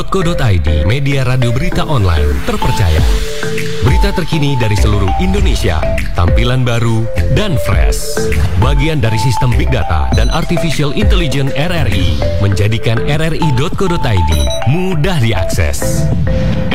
.co.id, media radio berita online terpercaya. Berita terkini dari seluruh Indonesia, tampilan baru dan fresh. Bagian dari sistem Big Data dan Artificial Intelligence RRI, menjadikan rri.co.id mudah diakses.